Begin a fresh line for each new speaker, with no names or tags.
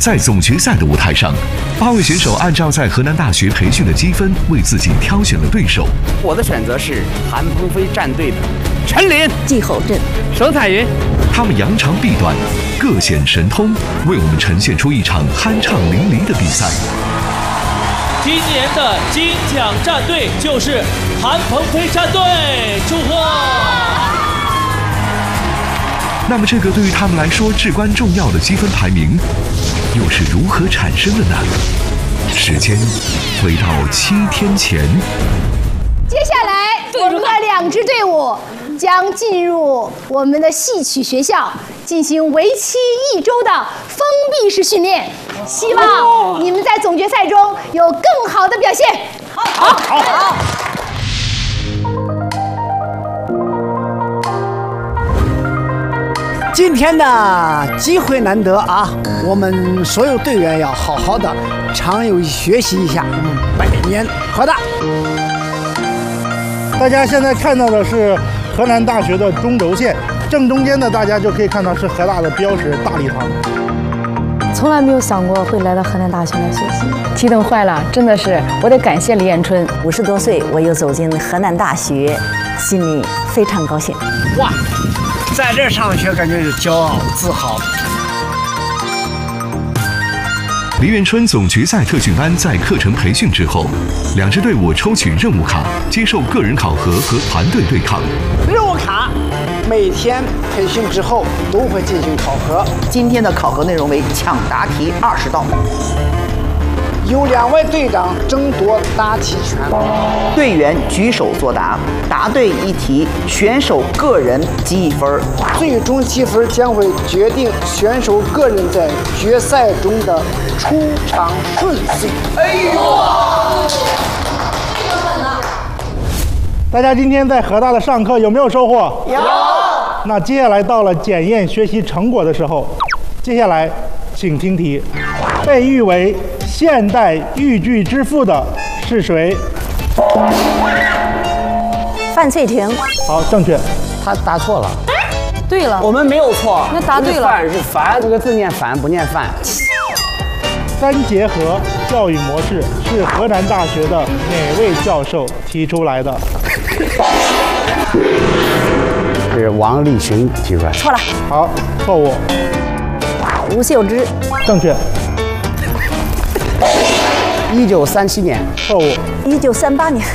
在总决赛的舞台上，8位选手按照在河南大学培训的积分为自己挑选了对手。
我的选择是韩鹏飞战队的陈琳、
季后镇、
佘彩云。
他们扬长避短，各显神通，为我们呈现出一场酣畅淋漓的比赛。
今年的金奖战队就是韩鹏飞战队，祝贺！
那么，这个对于他们来说至关重要的积分排名，又是如何产生的呢？时间回到7天前。
接下来，我们的2支队伍将进入我们的戏曲学校，进行为期1周的封闭式训练。希望你们在总决赛中有更好的表现。好。
今天的机会难得啊，我们所有队员要好好的常有学习一下百年河大。
大家现在看到的是河南大学的中轴线，正中间的大家就可以看到是河大的标识大礼堂。
从来没有想过会来到河南大学来学习，提等坏了，真的是我得感谢李彦春。
50多岁，我又走进河南大学，心里非常高兴。
哇，在这上学感觉有骄傲自豪。
黎元春总决赛特训班在课程培训之后，2支队伍抽取任务卡，接受个人考核和团队对抗。
任务卡每天培训之后都会进行考核。
今天的考核内容为抢答题20道，
由2位队长争夺答题权。
队员举手作答，答对一题，选手个人积1分。
最终积分将会决定选手个人在决赛中的出场顺序。
大家今天在河大的上课有没有收获？有。那接下来到了检验学习成果的时候，接下来请听题。被誉为现代豫剧之父的是谁？
范翠婷。
好，正确。
他答错了。
对了，
我们没有错，
那答对了。
饭是凡，这个字念凡不念饭。
3节合教育模式是河南大学的哪位教授提出来的？
是王立群提出来的。
错了。
好，错误。
吴秀芝。
正确。
1937年。
错误。
1938年。